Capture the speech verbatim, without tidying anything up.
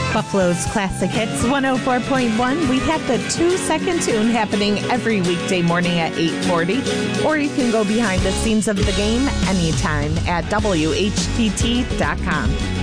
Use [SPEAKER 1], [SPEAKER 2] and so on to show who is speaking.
[SPEAKER 1] Buffalo's Classic Hits one oh four point one. We have the two-second tune happening every weekday morning at eight forty. Or you can go behind the scenes of the game anytime at W H T T dot com.